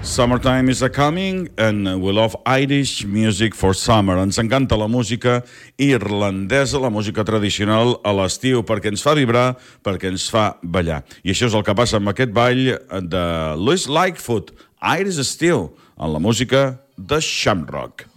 Summertime is a-coming and we love Irish music for summer. Ens encanta la música irlandesa, la música tradicional a l'estiu, perquè ens fa vibrar, perquè ens fa ballar. I això és el que passa amb aquest ball de Louis Lightfoot, Irish Steel, en la música de Shamrock.